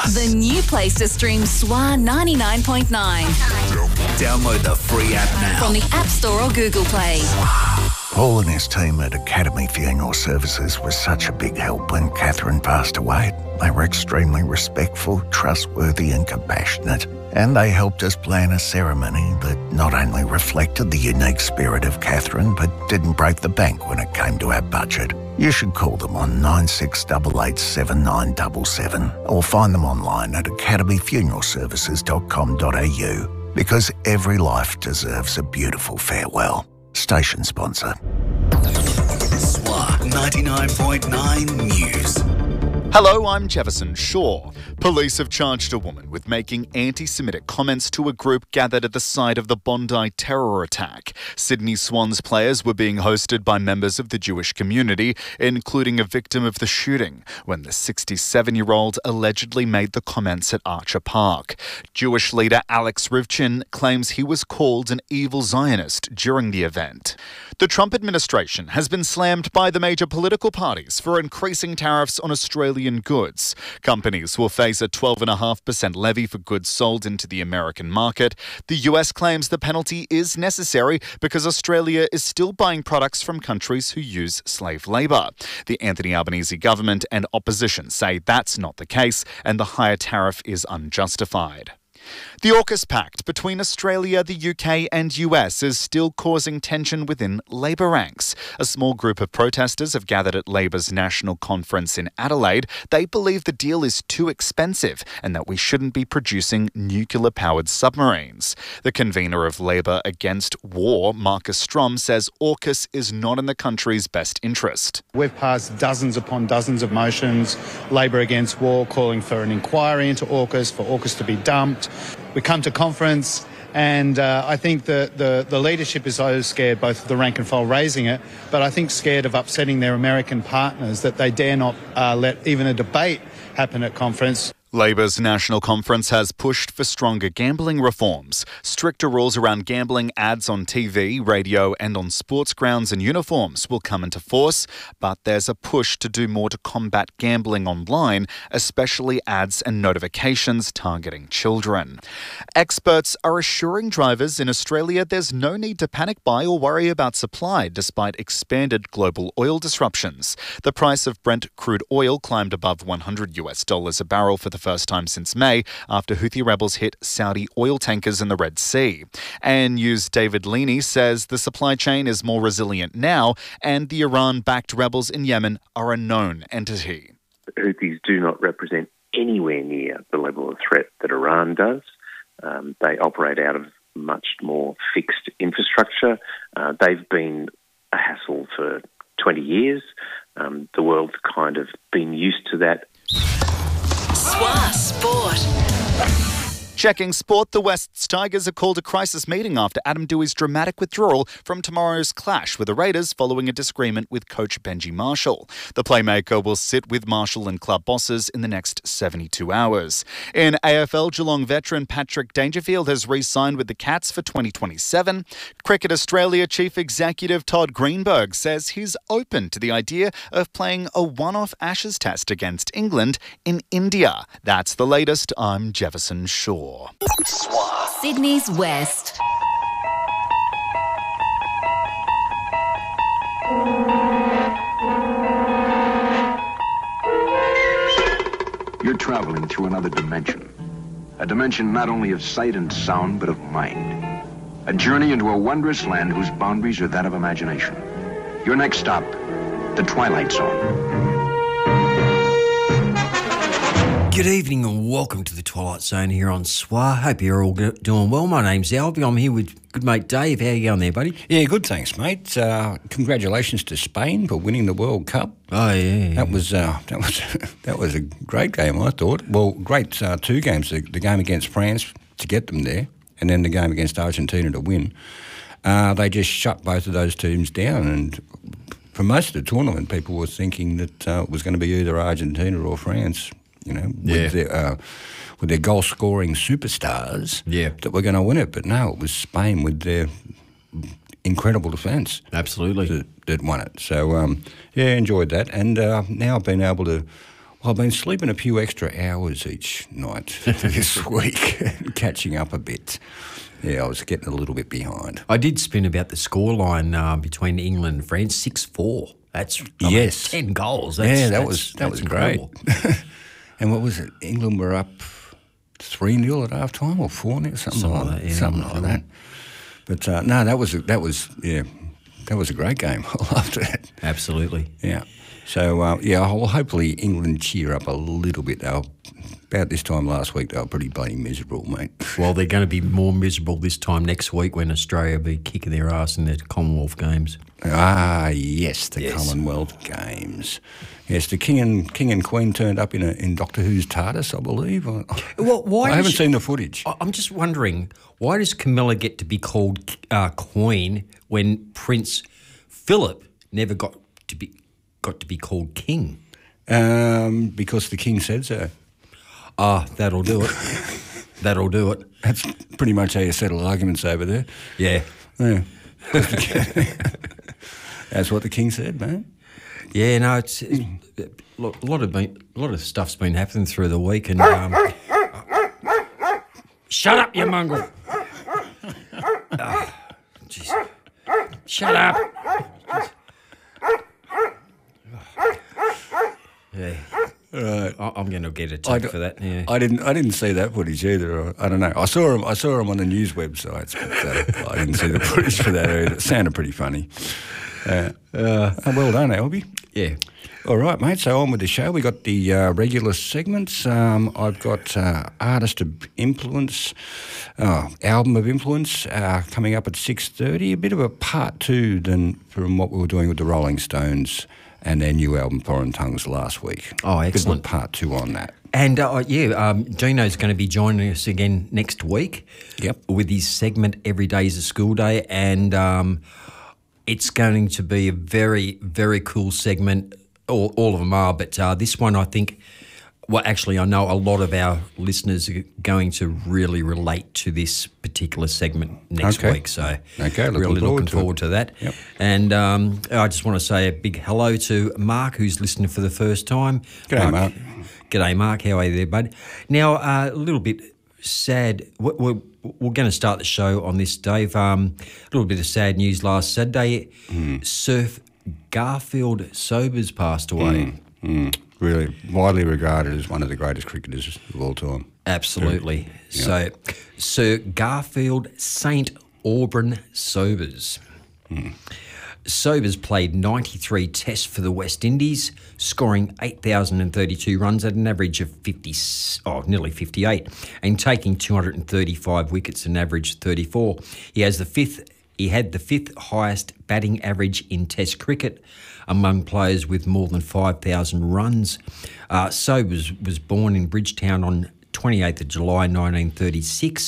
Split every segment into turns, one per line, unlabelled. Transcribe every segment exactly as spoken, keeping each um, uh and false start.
The new place to stream S W A ninety-nine point nine.
Download the free app now.
From the App Store or Google Play.
Paul and his team at Academy Funeral Services were such a big help when Catherine passed away. They were extremely respectful, trustworthy and compassionate. And they helped us plan a ceremony that not only reflected the unique spirit of Catherine, but didn't break the bank when it came to our budget. You should call them on nine six eight eight seven nine seven seven or find them online at academy funeral services dot com dot a u because every life deserves a beautiful farewell. Station sponsor.
S W A ninety-nine point nine News.
Hello, I'm Jefferson Shaw. Police have charged a woman with making anti-Semitic comments to a group gathered at the site of the Bondi terror attack. Sydney Swans players were being hosted by members of the Jewish community, including a victim of the shooting, when the sixty-seven-year-old allegedly made the comments at Archer Park. Jewish leader Alex Rivchin claims he was called an evil Zionist during the event. The Trump administration has been slammed by the major political parties for increasing tariffs on Australian goods. Companies will face a twelve point five percent levy for goods sold into the American market. The U S claims the penalty is necessary because Australia is still buying products from countries who use slave labour. The Anthony Albanese government and opposition say that's not the case and the higher tariff is unjustified. The AUKUS pact between Australia, the U K and U S is still causing tension within Labor ranks. A small group of protesters have gathered at Labor's national conference in Adelaide. They believe the deal is too expensive and that we shouldn't be producing nuclear-powered submarines. The convener of Labor Against War, Marcus Strom, says AUKUS is not in the country's best interest.
We've passed dozens upon dozens of motions, Labor Against War calling for an inquiry into AUKUS, for AUKUS to be dumped. We come to conference and uh, I think the, the, the leadership is so scared, both of the rank and file raising it, but I think scared of upsetting their American partners that they dare not uh, let even a debate happen at conference.
Labor's national conference has pushed for stronger gambling reforms. Stricter rules around gambling ads on T V, radio and on sports grounds and uniforms will come into force, but there's a push to do more to combat gambling online, especially ads and notifications targeting children. Experts are assuring drivers in Australia there's no need to panic buy or worry about supply despite expanded global oil disruptions. The price of Brent crude oil climbed above one hundred US dollars a barrel for the first time since May after Houthi rebels hit Saudi oil tankers in the Red Sea. And News' David Leaney says the supply chain is more resilient now and the Iran-backed rebels in Yemen are a known entity.
The Houthis do not represent anywhere near the level of threat that Iran does. Um, they operate out of much more fixed infrastructure. Uh, they've been a hassle for twenty years. Um, the world's kind of been used to that.
S W A Sport.
Checking sport, the Wests Tigers have called a crisis meeting after Adam Dewey's dramatic withdrawal from tomorrow's clash with the Raiders following a disagreement with coach Benji Marshall. The playmaker will sit with Marshall and club bosses in the next seventy-two hours. In A F L, Geelong veteran Patrick Dangerfield has re-signed with the Cats for twenty twenty-seven. Cricket Australia Chief Executive Todd Greenberg says he's open to the idea of playing a one-off Ashes test against England in India. That's the latest. I'm Jefferson Shaw.
S W A.
Sydney's West.
You're traveling through another dimension. A dimension not only of sight and sound, but of mind. A journey into a wondrous land whose boundaries are that of imagination. Your next stop, the Twilight Zone.
Good evening and welcome to the Twilight Zone here on S W A. Hope you're all doing well. My name's Albie. I'm here with good mate Dave. How you going there, buddy?
Yeah, good, thanks, mate. Uh, congratulations to Spain for winning the World Cup.
Oh yeah,
that was uh, that was that was a great game, I thought. Well, great uh, two games: the, the game against France to get them there, and then the game against Argentina to win. Uh, they just shut both of those teams down, and for most of the tournament, people were thinking that uh, it was going to be either Argentina or France. You know, with
yeah.
their uh, with their goal-scoring superstars,
yeah.
that were going to win it. But no, it was Spain with their incredible defence,
absolutely,
that, that won it. So um, yeah, enjoyed that, and uh, now I've been able to I've been sleeping a few extra hours each night this week, catching up a bit. Yeah, I was getting a little bit behind.
I did spin about the scoreline uh, between England and France, six four. That's I
yes,
mean, ten goals. That's,
yeah, that
that's,
was that
that's
was great. And what was it? England were up three nil at half time or four nil, something, something like that. Yeah, something like that. But uh, no, that was a, that was yeah, that was a great game. I loved it.
Absolutely.
Yeah. So uh, yeah, well, hopefully England cheer up a little bit. They were, about this time last week, they were pretty bloody miserable, mate.
Well, they're going to be more miserable this time next week when Australia will be kicking their ass in the Commonwealth Games.
Ah, yes, the
yes.
Commonwealth Games. Yes, the King and King and Queen turned up in a, in Doctor Who's TARDIS, I believe.
Well, why
I haven't
she,
seen the footage.
I'm just wondering, why does Camilla get to be called uh, Queen when Prince Philip never got to be got to be called King?
Um, because the King said so.
Ah, that'll do it. That'll do it.
That's pretty much how you settle arguments over there.
Yeah.
Yeah. That's what the King said, man.
Yeah, no, it's, it's a lot of been, a lot of stuff's been happening through the week, and um, shut up, you mongrel! Oh, jeez, shut up! Yeah.
Right.
I'm going to get a tip for that. Yeah.
I didn't. I didn't see that footage either. I don't know. I saw him. I saw him on the news websites, but uh, I didn't see the footage for that either. It sounded pretty funny. Uh, uh, well done, Albie.
Yeah.
All right, mate. So on with the show. We got the uh, regular segments. Um, I've got uh, artist of influence, uh, album of influence uh, coming up at six thirty. A bit of a part two than from what we were doing with the Rolling Stones and their new album, Foreign Tongues, last week.
Oh, excellent.
Bit of a part two on that.
And, uh, yeah, um, Gino's going to be joining us again next week.
Yep.
With his segment, Every Day's a School Day. And um, it's going to be a very, very cool segment. All, all of them are. But uh, this one, I think, well, actually, I know a lot of our listeners are going to really relate to this particular segment next
okay.
week. So
okay, looking
really
forward
looking
to
forward
it.
to that.
Yep.
And um, I just want to say a big hello to Mark, who's listening for the first time.
G'day, Mark.
G'day, Mark. How are you there, bud? Now, uh, a little bit sad. We're, we're, we're going to start the show on this, Dave. Um, a little bit of sad news last Saturday. Mm. Surf Garfield Sobers passed away.
Mm. Mm. Really widely regarded as one of the greatest cricketers of all time.
Absolutely.
Yeah.
So, Sir Garfield Saint Auburn Sobers.
Mm.
Sobers played ninety-three tests for the West Indies, scoring eight thousand thirty-two runs at an average of fifty, oh, nearly fifty-eight, and taking two hundred thirty-five wickets, an average of thirty-four. He has the fifth. He had the fifth highest batting average in Test cricket among players with more than five thousand runs. Uh, Sobers was born in Bridgetown on twenty-eighth of July nineteen thirty-six,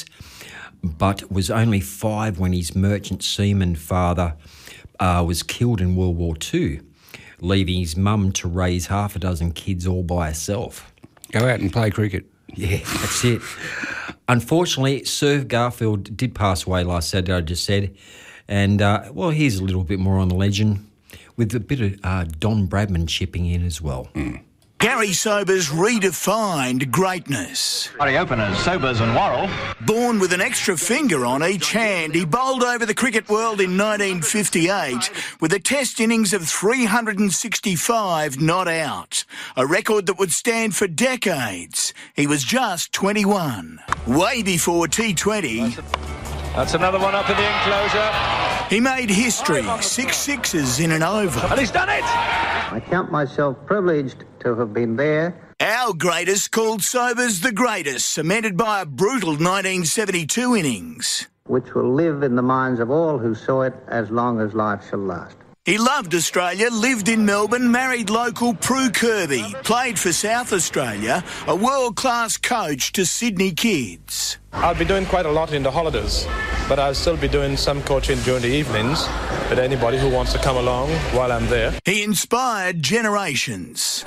but was only five when his merchant seaman father uh, was killed in World War Two, leaving his mum to raise half a dozen kids all by herself.
Go out and play cricket.
Yeah, that's it. Unfortunately, Sir Garfield did pass away last Saturday, I just said. And, uh, well, here's a little bit more on the legend, with a bit of uh, Don Bradman chipping in as well.
Mm.
Gary Sobers redefined greatness.
Party openers, Sobers and Worrell.
Born with an extra finger on each hand, he bowled over the cricket world in nineteen fifty-eight with a test innings of three hundred sixty-five not out, a record that would stand for decades. He was just twenty-one. Way before T twenty...
That's another one up in the enclosure.
He made history, six sixes in an over.
And he's done it!
I count myself privileged to have been there.
Our greatest called Sobers the greatest, cemented by a brutal nineteen seventy-two innings.
Which will live in the minds of all who saw it as long as life shall last.
He loved Australia, lived in Melbourne, married local Prue Kirby, played for South Australia, a world-class coach to Sydney kids.
I'll be doing quite a lot in the holidays, but I'll still be doing some coaching during the evenings with anybody who wants to come along while I'm there.
He inspired generations.